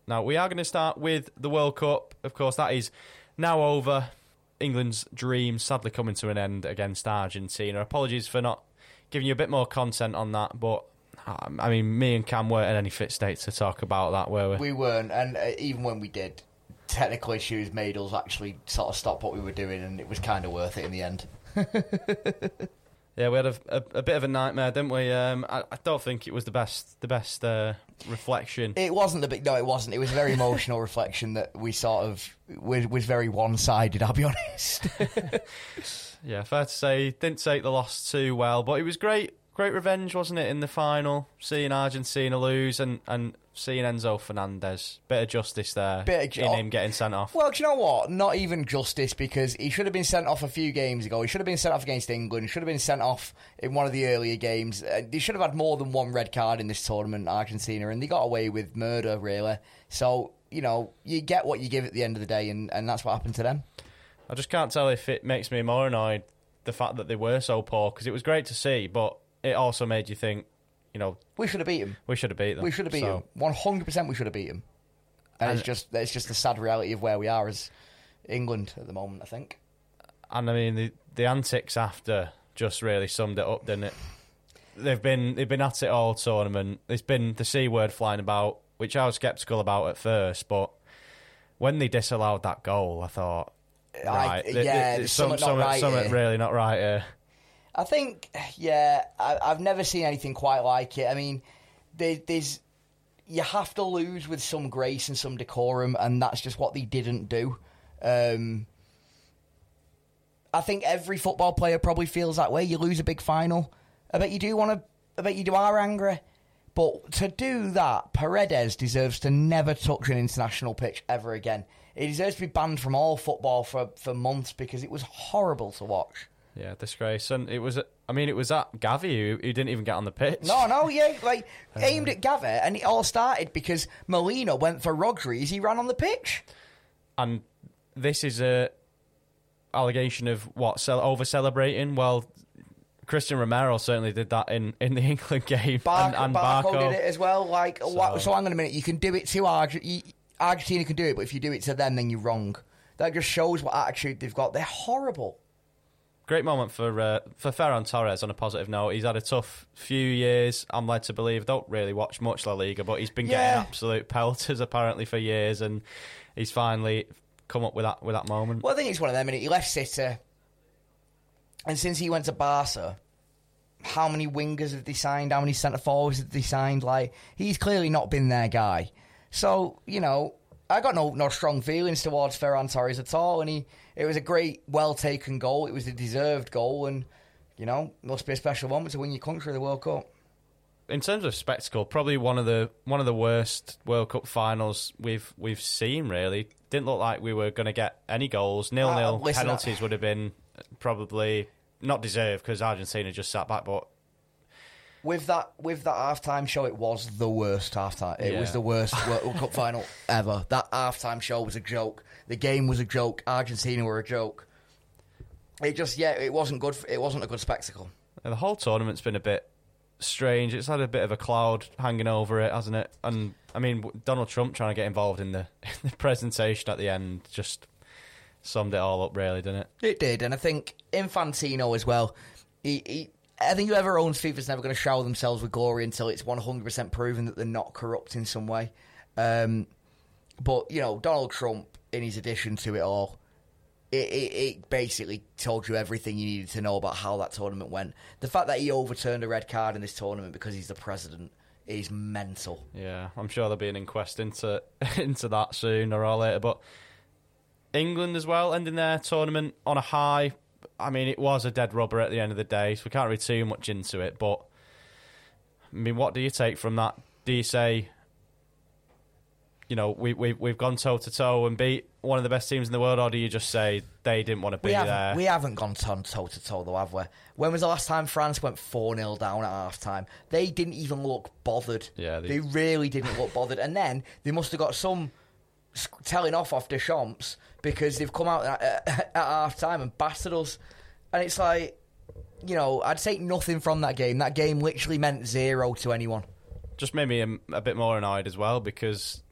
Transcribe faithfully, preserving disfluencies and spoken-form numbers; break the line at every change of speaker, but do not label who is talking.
Now, we are going to start with the World Cup. Of course, that is now over. England's dream sadly coming to an end against Argentina. Apologies for not giving you a bit more content on that, but um, I mean, me and Cam weren't in any fit state to talk about that, were we?
We weren't, and uh, even when we did, technical issues made us actually sort of stop what we were doing, and it was kind of worth it in the end.
Yeah, we had a, a, a bit of a nightmare, didn't we? Um, I, I don't think it was the best the best uh, reflection.
It wasn't the big... No, it wasn't. It was a very emotional reflection that we sort of... was, was very one-sided, I'll be honest.
Yeah, fair to say. Didn't take the loss too well, but it was great. Great revenge, wasn't it, in the final? Seeing Argentina lose and, and seeing Enzo Fernandez. Bit of justice there
Bit of ju-
in him getting sent off.
Well, do you know what? Not even justice, because he should have been sent off a few games ago. He should have been sent off against England. He should have been sent off in one of the earlier games. Uh, they should have had more than one red card in this tournament, Argentina, and they got away with murder, really. So, you know, you get what you give at the end of the day, and, and that's what happened to them.
I just can't tell if it makes me more annoyed, the fact that they were so poor, because it was great to see, but it also made you think, you know...
We should have beat them.
We should have beat them.
We should have beat
so.
them. one hundred percent we should have beat them. And, and it's just it's just the sad reality of where we are as England at the moment, I think.
And, I mean, the, the antics after just really summed it up, didn't it? They've been, they've been at it all tournament. There's been the C word flying about, which I was sceptical about at first, but when they disallowed that goal, I thought, right,
I, yeah,
there's
something,
some,
not right
something
here.
really not right here.
I think, yeah, I, I've never seen anything quite like it. I mean, there, there's you have to lose with some grace and some decorum, and that's just what they didn't do. Um, I think every football player probably feels that way. You lose a big final, I bet you do want to. I bet you do are angry. But to do that, Paredes deserves to never touch an international pitch ever again. He deserves to be banned from all football for for months because it was horrible to watch.
Yeah, disgrace. And it was, I mean, it was at Gavi who, who didn't even get on the pitch.
No, no, yeah, like, uh, aimed at Gavi, and it all started because Molina went for Rodri as he ran on the pitch.
And this is a allegation of, what, ce- over-celebrating? Well, Christian Romero certainly did that in, in the England game.
Bar-
and, and
Barco
Barco
did it as well. Like,
so,
what, so hang on a minute, you can do it to Argentina, Argentina can do it, but if you do it to them, then you're wrong. That just shows what attitude they've got. They're horrible.
Great moment for uh, for Ferran Torres on a positive note. He's had a tough few years, I'm led to believe. Don't really watch much La Liga, but he's been
Yeah.
getting absolute pelters apparently for years, and he's finally come up with that with that moment.
Well, I think it's one of them, and he left City, and since he went to Barca, how many wingers have they signed? How many centre forwards have they signed? Like, he's clearly not been their guy. So, you know, I got no no strong feelings towards Ferran Torres at all, and he it was a great, well-taken goal. It was a deserved goal, and, you know, must be a special moment to win your country the World Cup.
In terms of spectacle, probably one of the one of the worst World Cup finals we've we've seen. Really, didn't look like we were going to get any goals. Nil nil
uh, listen,
penalties would have been probably not deserved because Argentina just sat back, but.
With that with that halftime show, it was the worst halftime. It
Yeah.
was the worst World Cup final ever. That halftime show was a joke. The game was a joke. Argentina were a joke. It just, yeah, it wasn't good. It wasn't a good spectacle.
The whole tournament's been a bit strange. It's had a bit of a cloud hanging over it, hasn't it? And, I mean, Donald Trump trying to get involved in the, in the presentation at the end just summed it all up, really, didn't it?
It did, and I think Infantino as well, he... he I think whoever owns FIFA's never going to shower themselves with glory until it's one hundred percent proven that they're not corrupt in some way. Um, but, you know, Donald Trump, in his addition to it all, it, it, it basically told you everything you needed to know about how that tournament went. The fact that he overturned a red card in this tournament because he's the president is mental.
Yeah, I'm sure there'll be an inquest into into that sooner or later. But England as well, ending their tournament on a high. I mean, it was a dead rubber at the end of the day, so we can't read too much into it. But, I mean, what do you take from that? Do you say, you know, we, we, we've gone toe-to-toe and beat one of the best teams in the world, or do you just say they didn't want to be
we
there?
We haven't gone toe-to-toe, though, have we? When was the last time France went four nil down at half-time? They didn't even look bothered.
Yeah, they...
they really didn't look bothered. And then they must have got some telling off off Deschamps because they've come out at, at, at half-time and battered us. And it's like, you know, I'd take nothing from that game. That game literally meant zero to anyone.
Just made me a, a bit more annoyed as well because